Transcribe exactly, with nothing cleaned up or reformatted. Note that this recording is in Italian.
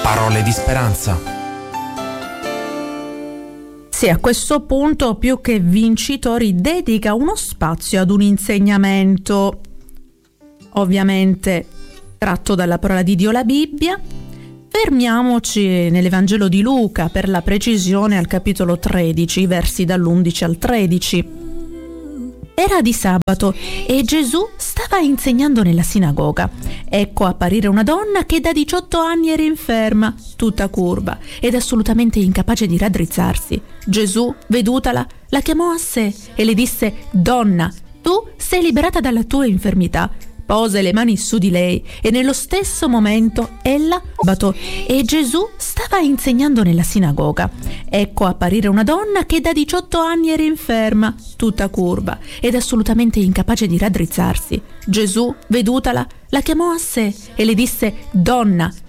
parole di speranza. Sì, a questo punto più che vincitori dedica uno spazio ad un insegnamento, ovviamente tratto dalla parola di Dio, la Bibbia. Fermiamoci nell'Evangelo di Luca, per la precisione al capitolo tredici, versi dall'undici al tredici. Era di sabato e Gesù stava insegnando nella sinagoga. Ecco apparire una donna che da diciotto anni era inferma, tutta curva ed assolutamente incapace di raddrizzarsi. Gesù, vedutala, la chiamò a sé e le disse: «Donna, tu sei liberata dalla tua infermità». Pose le mani su di lei e nello stesso momento ella batò e Gesù stava insegnando nella sinagoga. Ecco apparire una donna che da diciotto anni era inferma, tutta curva ed assolutamente incapace di raddrizzarsi. Gesù, vedutala, la chiamò a sé e le disse: «Donna,